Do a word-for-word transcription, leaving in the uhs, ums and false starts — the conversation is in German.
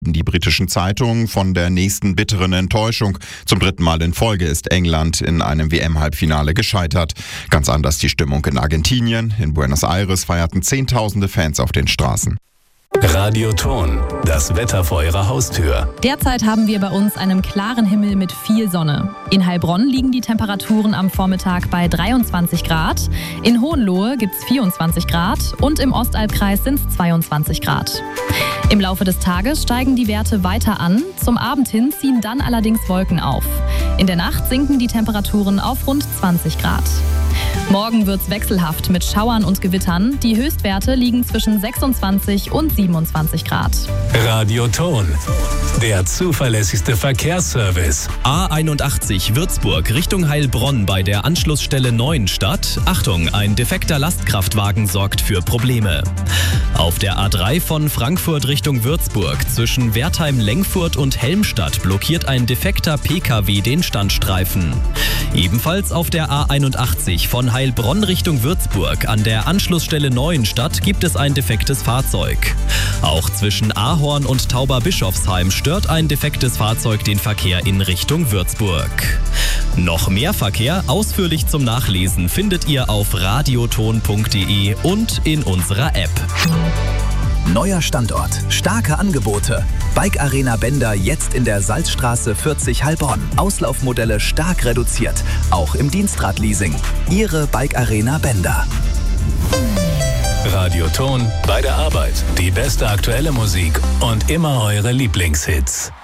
Die britischen Zeitungen von der nächsten bitteren Enttäuschung. Zum dritten Mal in Folge ist England in einem W M-Halbfinale gescheitert. Ganz anders die Stimmung in Argentinien. In Buenos Aires feierten Zehntausende Fans auf den Straßen. Radio Ton, das Wetter vor Ihrer Haustür. Derzeit haben wir bei uns einen klaren Himmel mit viel Sonne. In Heilbronn liegen die Temperaturen am Vormittag bei dreiundzwanzig Grad. In Hohenlohe gibt es vierundzwanzig Grad und im Ostalbkreis sind es zweiundzwanzig Grad. Im Laufe des Tages steigen die Werte weiter an. Zum Abend hin ziehen dann allerdings Wolken auf. In der Nacht sinken die Temperaturen auf rund zwanzig Grad. Morgen wird's wechselhaft mit Schauern und Gewittern. Die Höchstwerte liegen zwischen sechsundzwanzig und siebenundzwanzig Grad. Radio Ton, der zuverlässigste Verkehrsservice. A einundachtzig Würzburg Richtung Heilbronn bei der Anschlussstelle Neuenstadt. Achtung, ein defekter Lastkraftwagen sorgt für Probleme. Auf der A drei von Frankfurt Richtung Würzburg zwischen Wertheim-Lengfurt und Helmstadt blockiert ein defekter P K W den Standstreifen. Ebenfalls auf der A einundachtzig von Heilbronn Richtung Würzburg an der Anschlussstelle Neuenstadt gibt es ein defektes Fahrzeug. Auch zwischen Ahorn und Tauberbischofsheim stört ein defektes Fahrzeug den Verkehr in Richtung Würzburg. Noch mehr Verkehr ausführlich zum Nachlesen findet ihr auf radioton punkt de und in unserer App. Neuer Standort, starke Angebote. Bike Arena Bender jetzt in der Salzstraße vierzig Heilbronn. Auslaufmodelle stark reduziert, auch im Dienstradleasing. Ihre Bike Arena Bender. Radio Ton, bei der Arbeit. Die beste aktuelle Musik und immer eure Lieblingshits.